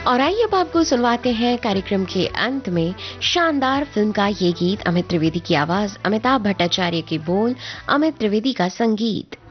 और आइए अब आपको सुनवाते हैं कार्यक्रम के अंत में शानदार फिल्म का ये गीत। अमित त्रिवेदी की आवाज, अमिताभ भट्टाचार्य के बोल, अमित त्रिवेदी का संगीत।